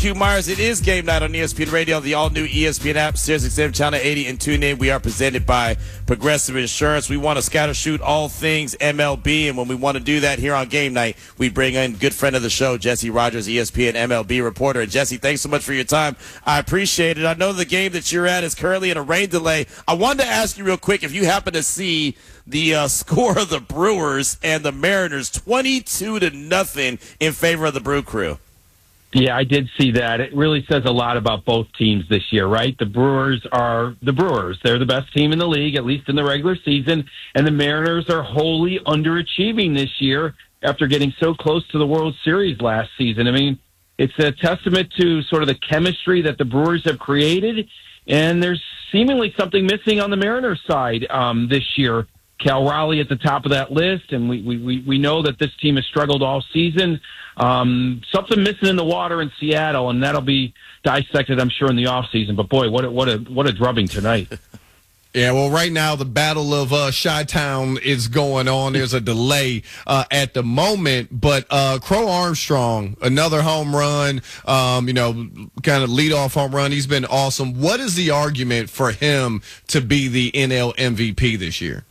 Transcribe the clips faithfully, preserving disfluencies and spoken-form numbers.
Q Myers. It is game night on E S P N Radio, the all-new E S P N app, Sirius X M Channel eighty, and tune in. We are presented by Progressive Insurance. We want to scatter shoot all things M L B, and when we want to do that here on game night, we bring in good friend of the show, Jesse Rogers, E S P N M L B reporter. And Jesse, thanks so much for your time. I appreciate it. I know the game that you're at is currently in a rain delay. I wanted to ask you real quick if you happen to see the uh, score of the Brewers and the Mariners, twenty-two to nothing in favor of the Brew Crew. Yeah, I did see that. It really says a lot about both teams this year, right? The Brewers are the Brewers. They're the best team in the league, at least in the regular season. And the Mariners are wholly underachieving this year after getting so close to the World Series last season. I mean, it's a testament to sort of the chemistry that the Brewers have created. And there's seemingly something missing on the Mariners side um, this year. Cal Raleigh at the top of that list, and we, we, we know that this team has struggled all season. Um, something missing in the water in Seattle, and that'll be dissected, I'm sure, in the offseason. But, boy, what a, what a, what a drubbing tonight. Yeah, well, right now the Battle of uh, Chi-Town is going on. There's a delay uh, at the moment, but uh, Crow Armstrong, another home run, um, you know, kind of leadoff home run. He's been awesome. What is the argument for him to be the N L M V P this year?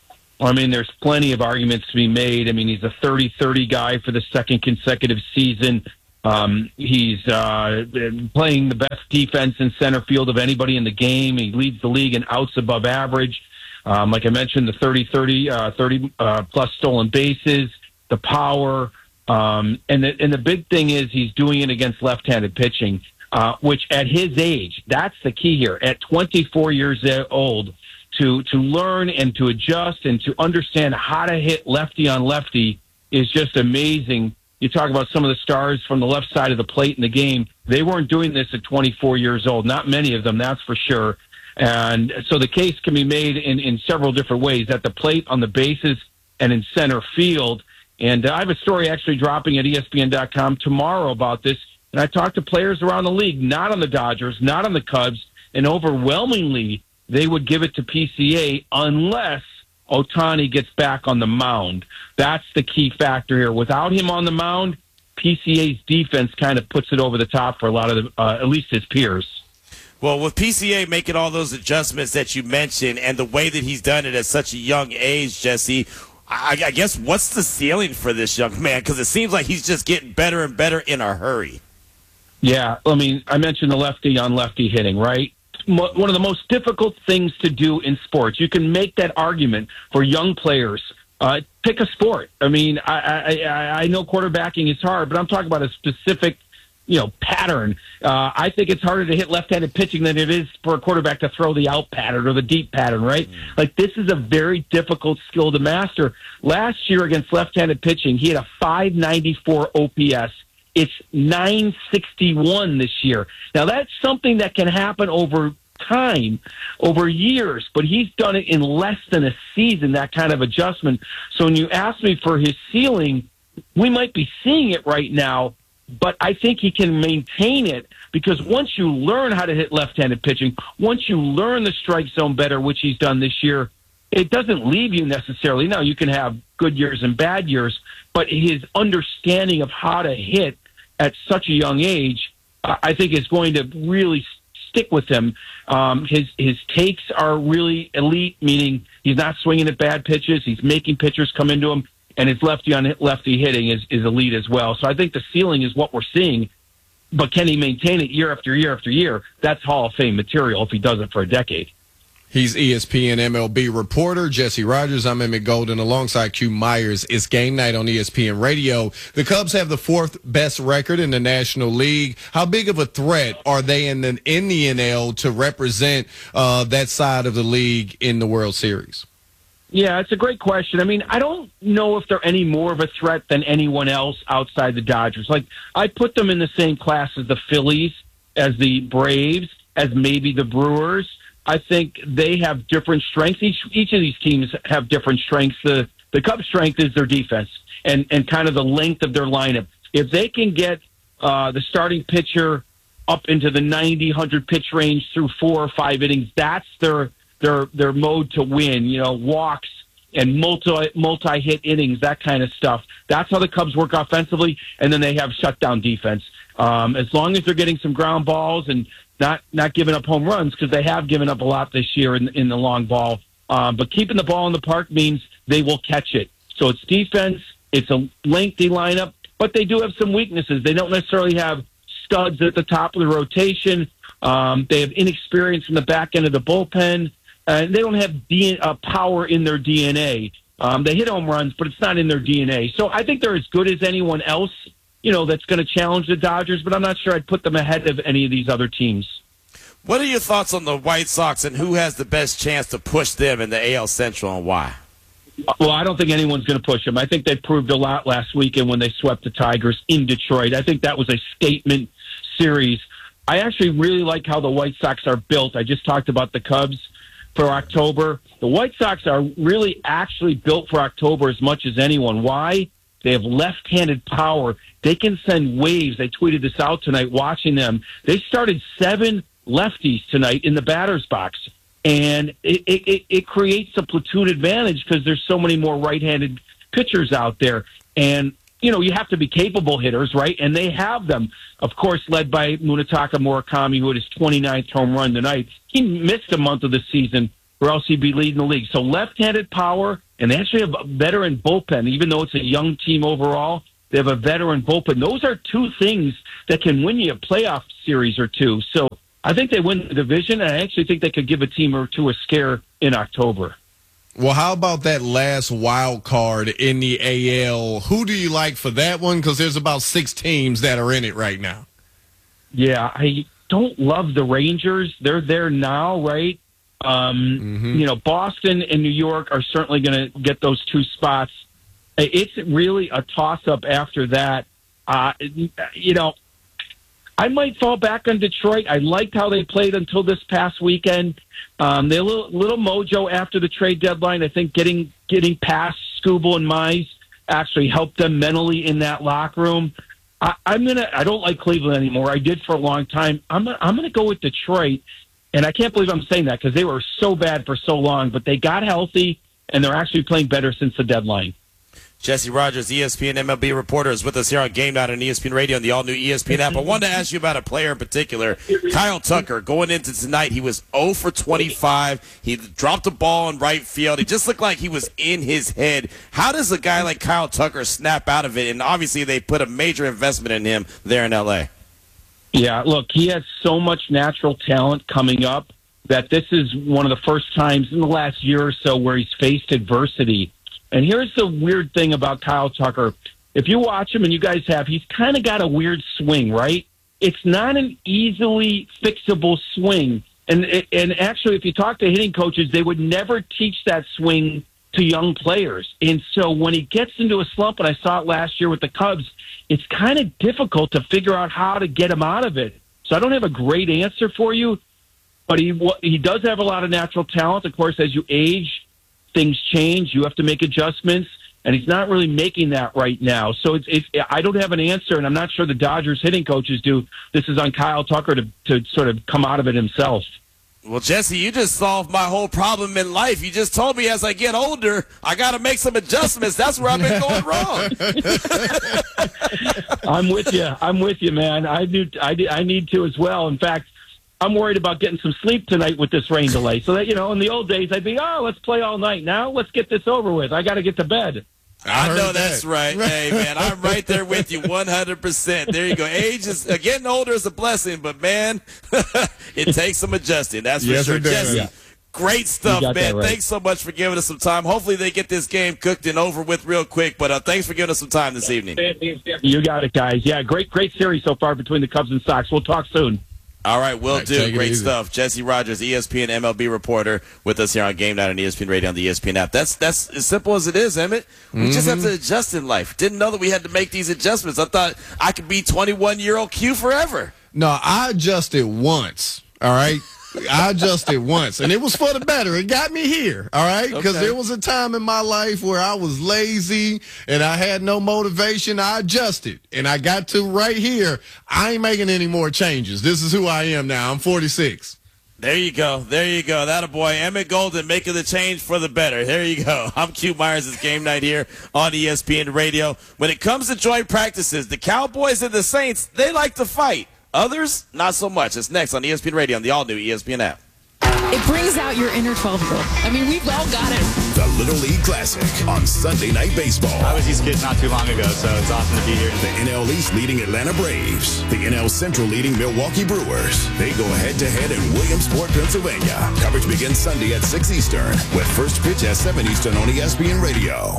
I mean, there's plenty of arguments to be made. I mean, he's a thirty thirty guy for the second consecutive season. Um, he's uh, playing the best defense in center field of anybody in the game. He leads the league in outs above average. Um, like I mentioned, the thirty thirty, uh, thirty uh, plus stolen bases, the power. Um, and, the, and the big thing is he's doing it against left-handed pitching, uh, which at his age, that's the key here. At twenty-four years old, to to learn and to adjust and to understand how to hit lefty on lefty is just amazing. You talk about some of the stars from the left side of the plate in the game. They weren't doing this at twenty-four years old. Not many of them, that's for sure. And so the case can be made in, in several different ways, at the plate, on the bases, and in center field. And I have a story actually dropping at E S P N dot com tomorrow about this. And I talked to players around the league, not on the Dodgers, not on the Cubs, and overwhelmingly they would give it to P C A unless Ohtani gets back on the mound. That's the key factor here. Without him on the mound, P C A's defense kind of puts it over the top for a lot of the, uh, at least his peers. Well, with P C A making all those adjustments that you mentioned and the way that he's done it at such a young age, Jesse, I, I guess what's the ceiling for this young man? Because it seems like he's just getting better and better in a hurry. Yeah, I mean, I mentioned the lefty on lefty hitting, right? One of the most difficult things to do in sports. You can make that argument for young players. Uh, pick a sport. I mean, I, I, I know quarterbacking is hard, but I'm talking about a specific, you know, pattern. Uh, I think it's harder to hit left-handed pitching than it is for a quarterback to throw the out pattern or the deep pattern, right? Mm. Like, this is a very difficult skill to master. Last year against left-handed pitching, he had a five ninety-four O P S. It's nine sixty-one this year. Now, that's something that can happen over time, over years, but he's done it in less than a season, that kind of adjustment. So when you ask me for his ceiling, we might be seeing it right now, but I think he can maintain it, because once you learn how to hit left-handed pitching, once you learn the strike zone better, which he's done this year, it doesn't leave you necessarily. Now, you can have good years and bad years, but his understanding of how to hit at such a young age, uh, I think is going to really stick with him. Um, his his takes are really elite, meaning he's not swinging at bad pitches. He's making pitchers come into him, and his lefty on lefty hitting is, is elite as well. So I think the ceiling is what we're seeing, but can he maintain it year after year after year? That's Hall of Fame material if he does it for a decade. He's E S P N M L B reporter Jesse Rogers. I'm Emmett Golden alongside Q Myers. It's game night on E S P N Radio. The Cubs have the fourth best record in the National League. How big of a threat are they in the, in the N L to represent uh, that side of the league in the World Series? Yeah, it's a great question. I mean, I don't know if they're any more of a threat than anyone else outside the Dodgers. Like, I put them in the same class as the Phillies, as the Braves, as maybe the Brewers. I think they have different strengths. Each each of these teams have different strengths. The the Cubs' strength is their defense and, and kind of the length of their lineup. If they can get uh, the starting pitcher up into the ninety, one hundred pitch range through four or five innings, that's their their their mode to win. You know, walks and multi multi hit innings, that kind of stuff. That's how the Cubs work offensively, and then they have shutdown defense. Um, as long as they're getting some ground balls and not not giving up home runs, because they have given up a lot this year in, in the long ball. Um, but keeping the ball in the park means they will catch it. So it's defense. It's a lengthy lineup, but they do have some weaknesses. They don't necessarily have studs at the top of the rotation. Um, they have inexperience in the back end of the bullpen. Uh, they don't have D- uh, power in their D N A. Um, they hit home runs, but it's not in their D N A. So I think they're as good as anyone else, you know, that's going to challenge the Dodgers, but I'm not sure I'd put them ahead of any of these other teams. What are your thoughts on the White Sox and who has the best chance to push them in the A L Central and why? Well, I don't think anyone's going to push them. I think they proved a lot last weekend when they swept the Tigers in Detroit. I think that was a statement series. I actually really like how the White Sox are built. I just talked about the Cubs for October. The White Sox are really actually built for October as much as anyone. Why? They have left-handed power. They can send waves. I tweeted this out tonight watching them. They started seven lefties tonight in the batter's box. And it, it, it creates a platoon advantage because there's so many more right-handed pitchers out there. And, you know, you have to be capable hitters, right? And they have them, of course, led by Munetaka Murakami, who had his twenty-ninth home run tonight. He missed a month of the season, or else he'd be leading the league. So left-handed power, and they actually have a veteran bullpen. Even though it's a young team overall, they have a veteran bullpen. Those are two things that can win you a playoff series or two. So I think they win the division, and I actually think they could give a team or two a scare in October. Well, how about that last wild card in the A L? Who do you like for that one? Because there's about six teams that are in it right now. Yeah, I don't love the Rangers. They're there now, right? Um, mm-hmm. You know, Boston and New York are certainly going to get those two spots. It's really a toss-up after that. Uh, you know, I might fall back on Detroit. I liked how they played until this past weekend. Um, they a little, little mojo after the trade deadline. I think getting getting past Skubal and Mize actually helped them mentally in that locker room. I, I'm gonna. I don't like Cleveland anymore. I did for a long time. I'm. I'm gonna go with Detroit, and I can't believe I'm saying that because they were so bad for so long. But they got healthy, and they're actually playing better since the deadline. Jesse Rogers, E S P N M L B reporter, is with us here on Game Night on E S P N Radio and the all-new E S P N app. I wanted to ask you about a player in particular, Kyle Tucker. Going into tonight, he was oh for twenty-five. He dropped the ball in right field. He just looked like he was in his head. How does a guy like Kyle Tucker snap out of it? And obviously they put a major investment in him there in L A. Yeah, look, he has so much natural talent coming up that this is one of the first times in the last year or so where he's faced adversity. And here's the weird thing about Kyle Tucker. If you watch him, and you guys have, he's kind of got a weird swing, right? It's not an easily fixable swing. And and actually, if you talk to hitting coaches, they would never teach that swing to young players. And so when he gets into a slump, and I saw it last year with the Cubs, it's kind of difficult to figure out how to get him out of it. So I don't have a great answer for you, but he he does have a lot of natural talent. Of course, as you age, things change. You have to make adjustments, and he's not really making that right now. So it's, it's, I don't have an answer, and I'm not sure the Dodgers hitting coaches do. This is on Kyle Tucker to, to sort of come out of it himself. Well, Jesse, you just solved my whole problem in life. You just told me as I get older, I got to make some adjustments. That's where I've been going wrong. I'm with you. I'm with you, man. I do. I, I need to as well. In fact, I'm worried about getting some sleep tonight with this rain delay. So that, you know, in the old days, I'd be, oh, let's play all night. Now let's get this over with. I got to get to bed. I, I know that's that. right. Hey, man, I'm right there with you one hundred percent. There you go. Age is, uh, getting older is a blessing, but, man, it takes some adjusting. That's for yes, sure. Jesse, yeah. Great stuff, man. Right. Thanks so much for giving us some time. Hopefully they get this game cooked and over with real quick, but uh, thanks for giving us some time this evening. You got it, guys. Yeah, great, great series so far between the Cubs and Sox. We'll talk soon. All right, will right, do. Great stuff. Jesse Rogers, E S P N M L B reporter, with us here on Game Night on E S P N Radio on the E S P N app. That's that's as simple as it is, Emmett. We mm-hmm. just have to adjust in life. Didn't know that we had to make these adjustments. I thought I could be twenty-one-year-old Q forever. No, I adjusted once, all right? I adjusted once, and it was for the better. It got me here, all right? Because okay. there was a time in my life where I was lazy and I had no motivation. I adjusted, and I got to right here. I ain't making any more changes. This is who I am now. I'm forty-six. There you go. There you go. That a boy. Emmett Golden making the change for the better. There you go. I'm Q Myers. It's Game Night here on E S P N Radio. When it comes to joint practices, the Cowboys and the Saints, they like to fight. Others, not so much. It's next on E S P N Radio on the all-new E S P N app. It brings out your inner twelve-year-old. I mean, we've all got it. The Little League Classic on Sunday Night Baseball. I was East Kid not too long ago, so it's awesome to be here. The N L East leading Atlanta Braves. The N L Central leading Milwaukee Brewers. They go head-to-head in Williamsport, Pennsylvania. Coverage begins Sunday at six Eastern with first pitch at seven Eastern on E S P N Radio.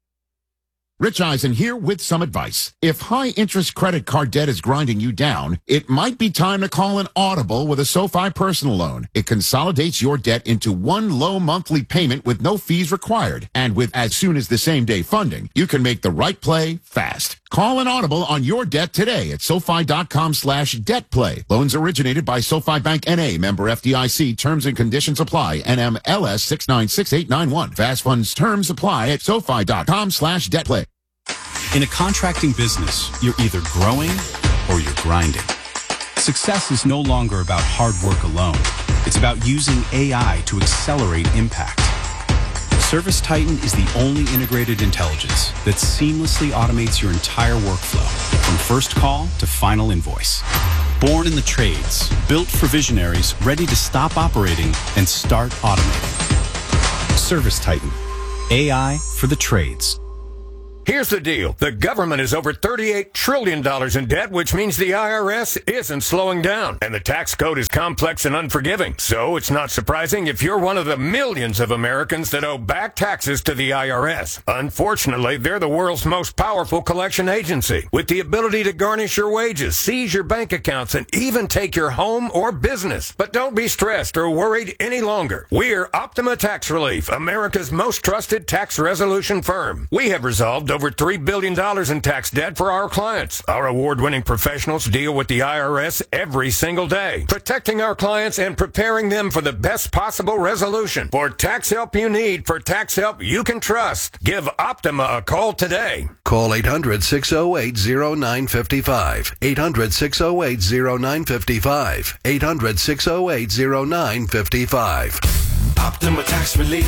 Rich Eisen here with some advice. If high-interest credit card debt is grinding you down, it might be time to call an Audible with a SoFi personal loan. It consolidates your debt into one low monthly payment with no fees required. And with as soon as the same-day funding, you can make the right play fast. Call an Audible on your debt today at SoFi.com slash debt play. Loans originated by SoFi Bank N A, member F D I C. Terms and conditions apply. N M L S six nine six eight nine one. Fast funds terms apply at SoFi.com slash debt play. In a contracting business, you're either growing or you're grinding. Success is no longer about hard work alone. It's about using A I to accelerate impact. ServiceTitan is the only integrated intelligence that seamlessly automates your entire workflow, from first call to final invoice. Born in the trades, built for visionaries ready to stop operating and start automating. ServiceTitan, A I for the trades. Here's the deal. The government is over thirty-eight trillion dollars in debt, which means the I R S isn't slowing down. And the tax code is complex and unforgiving. So it's not surprising if you're one of the millions of Americans that owe back taxes to the I R S. Unfortunately, they're the world's most powerful collection agency, with the ability to garnish your wages, seize your bank accounts, and even take your home or business. But don't be stressed or worried any longer. We're Optima Tax Relief, America's most trusted tax resolution firm. We have resolved over three billion dollars in tax debt for our clients. Our award-winning professionals deal with the I R S every single day, protecting our clients and preparing them for the best possible resolution. For tax help you need, for tax help you can trust, give Optima a call today. Call eight hundred, six oh eight, oh nine five five. eight hundred, six oh eight, oh nine five five. eight hundred, six oh eight, oh nine five five. Optima Tax Relief.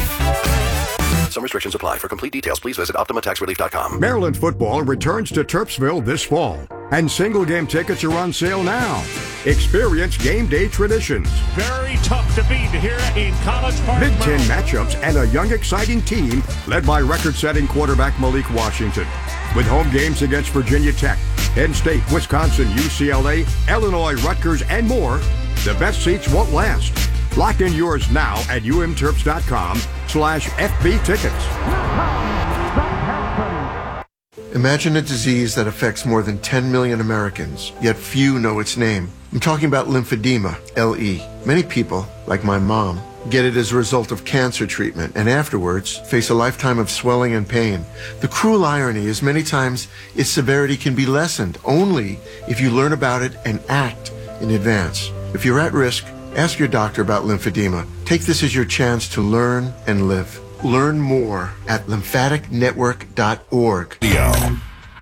Some restrictions apply. For complete details, please visit Optima Tax Relief dot com. Maryland football returns to Terpsville this fall, and single game tickets are on sale now. Experience game day traditions. Very tough to beat here in College Park. Big Ten matchups and a young, exciting team led by record-setting quarterback Malik Washington. With home games against Virginia Tech, Penn State, Wisconsin, U C L A, Illinois, Rutgers, and more, the best seats won't last. Lock in yours now at umterps.com slash FB tickets. Imagine a disease that affects more than ten million Americans, yet few know its name. I'm talking about lymphedema, L E. Many people, like my mom, get it as a result of cancer treatment and afterwards face a lifetime of swelling and pain. The cruel irony is many times its severity can be lessened only if you learn about it and act in advance. If you're at risk, ask your doctor about lymphedema. Take this as your chance to learn and live. Learn more at lymphatic network dot org. Yeah.